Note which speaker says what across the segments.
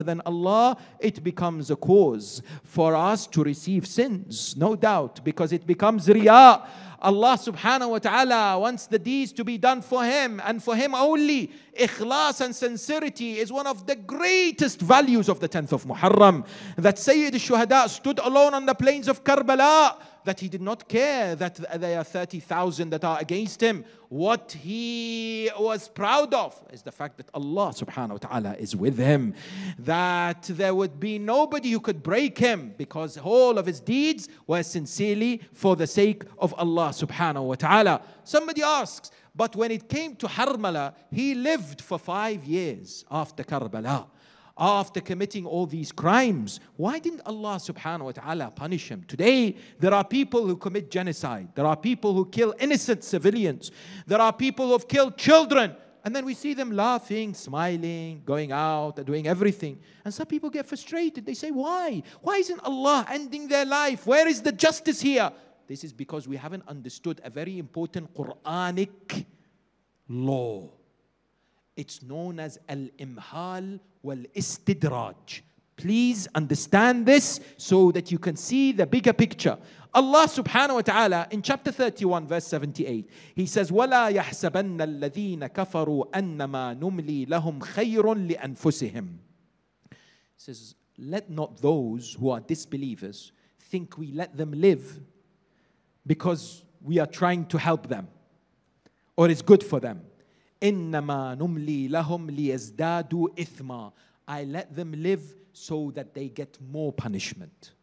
Speaker 1: than Allah, it becomes a cause for us to receive sins, no doubt, because it becomes riyā. Allah subhanahu wa ta'ala wants the deeds to be done for Him and for Him only. Ikhlas and sincerity is one of the greatest values of the 10th of Muharram. That Sayyid al-Shuhada stood alone on the plains of Karbala, that he did not care that there are 30,000 that are against him. What he was proud of is the fact that Allah subhanahu wa ta'ala is with him. That there would be nobody who could break him, because all of his deeds were sincerely for the sake of Allah subhanahu wa ta'ala. Somebody asks, but when it came to Harmala, he lived for 5 years after Karbala. After committing all these crimes, why didn't Allah subhanahu wa ta'ala punish him? Today, there are people who commit genocide. There are people who kill innocent civilians. There are people who have killed children. And then we see them laughing, smiling, going out and doing everything. And some people get frustrated. They say, why? Why isn't Allah ending their life? Where is the justice here? This is because we haven't understood a very important Quranic law. It's known as al-imhal wal-istidraj. Please understand this so that you can see the bigger picture. Allah subhanahu wa ta'ala in chapter 31 verse 78, He says, وَلَا يَحْسَبَنَّ الَّذِينَ كَفَرُوا أَنَّمَا نُمْلِي لَهُمْ خَيْرٌ لِأَنفُسِهِمْ. He says, let not those who are disbelievers think we let them live because we are trying to help them or it's good for them. إِنَّمَا نُمْلِي لَهُمْ لِيَزْدَادُوا إِثْمًا. I let them live so that they get more punishment.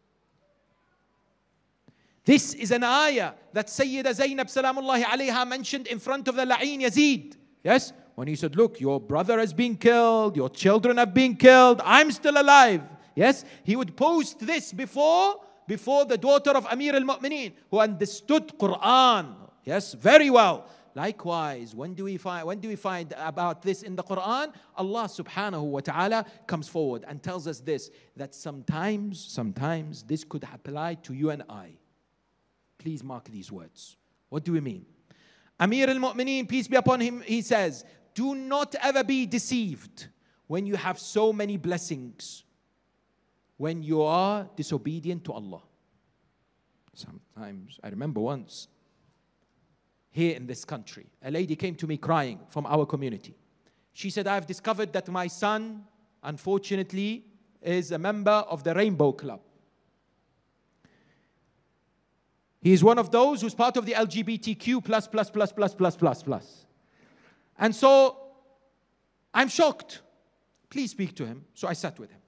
Speaker 1: This is an ayah that Sayyida Zainab salamullahi alayha mentioned in front of the La'in Yazid. Yes? When he said, look, your brother has been killed, your children have been killed, I'm still alive. Yes? He would post this before the daughter of Amir al-Mu'mineen, who understood Quran. Yes? Very well. Likewise, when do we find about this in the Quran? Allah subhanahu wa ta'ala comes forward and tells us this, that sometimes this could apply to you and I. Please mark these words. What do we mean? Amir al-Mu'mineen, peace be upon him, he says, do not ever be deceived when you have so many blessings, when you are disobedient to Allah. Sometimes, I remember once, here in this country, a lady came to me crying from our community. She said, I've discovered that my son, unfortunately, is a member of the Rainbow Club. He is one of those who's part of the LGBTQ+++++++. And so, I'm shocked. Please speak to him. So I sat with him.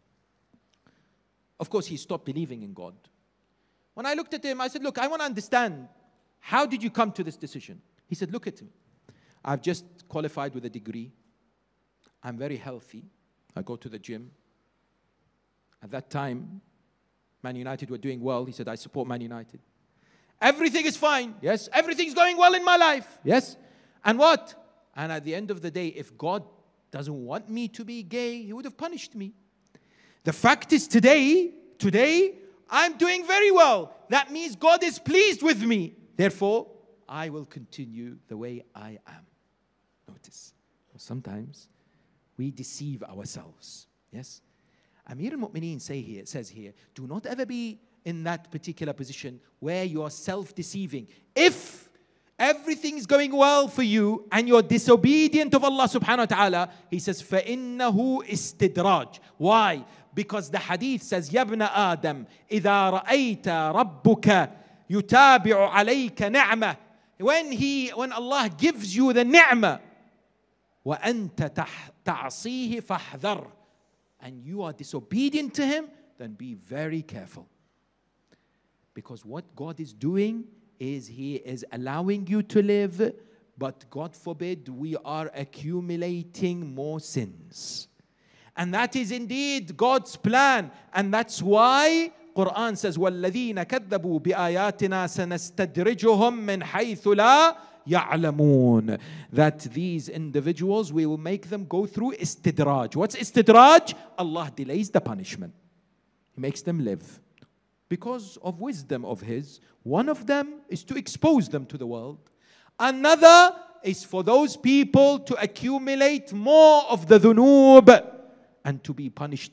Speaker 1: Of course, he stopped believing in God. When I looked at him, I said, look, I want to understand, how did you come to this decision? He said, look at me. I've just qualified with a degree. I'm very healthy. I go to the gym. At that time, Man United were doing well. He said, I support Man United. Everything is fine. Yes. Everything's going well in my life. Yes. And what? And at the end of the day, if God doesn't want me to be gay, He would have punished me. The fact is today, I'm doing very well. That means God is pleased with me. Therefore, I will continue the way I am. Notice, sometimes we deceive ourselves. Yes? Amir al-Mu'mineen says here, do not ever be in that particular position where you are self-deceiving. If everything is going well for you and you're disobedient of Allah subhanahu wa ta'ala, he says, فَإِنَّهُ إِسْتِدْرَاجٌ. Why? Because the hadith says, يَا ابْنَ آدَمْ إِذَا رَأَيْتَ رَبُّكَ يُتَابِعُ عَلَيْكَ نِعْمَةً. When Allah gives you the ni'mah, وَأَنْتَ تَعْصِيهِ فَاحْذَرْ, and you are disobedient to Him, then be very careful. Because what God is doing is He is allowing you to live, but God forbid we are accumulating more sins. And that is indeed God's plan. And that's why Quran says, وَالَّذِينَ كَذَّبُوا بِآيَاتِنَا سَنَسْتَدْرِجُهُمْ مِنْ حَيْثُ لَا يَعْلَمُونَ. That these individuals, we will make them go through istidraj. What's istidraj? Allah delays the punishment. He makes them live. Because of wisdom of His, one of them is to expose them to the world. Another is for those people to accumulate more of the dhunub. and to be punished